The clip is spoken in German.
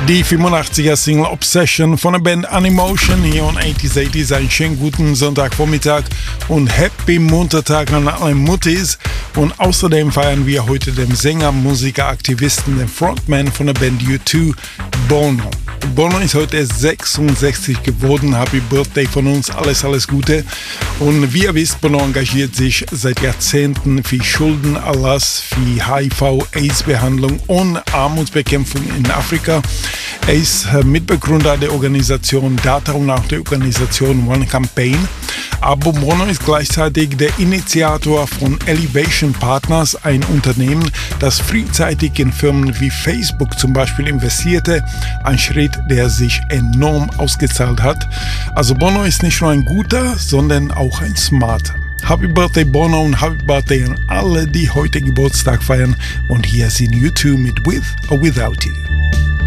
Die 85er Single Obsession von der Band Animotion hier on 80s. Einen schönen guten Sonntagvormittag und Happy Muttertag an alle Muttis. Und außerdem feiern wir heute den Sänger, Musiker, Aktivisten, den Frontman von der Band U2, Bono. Bono ist heute 66 geworden. Happy Birthday von uns. Alles Gute. Und wie ihr wisst, Bono engagiert sich seit Jahrzehnten für Schuldenerlass, für HIV-AIDS-Behandlung und Armutsbekämpfung in Afrika. Er ist Mitbegründer der Organisation DATA und auch der Organisation One Campaign. Aber Bono ist gleichzeitig der Initiator von Elevation Partners, ein Unternehmen, das frühzeitig in Firmen wie Facebook zum Beispiel investierte. Ein Schritt, der sich enorm ausgezahlt hat. Also Bono ist nicht nur ein guter, sondern auch ein smarter. Happy Birthday Bono und Happy Birthday an alle, die heute Geburtstag feiern. Und hier sind U2 mit With or Without You.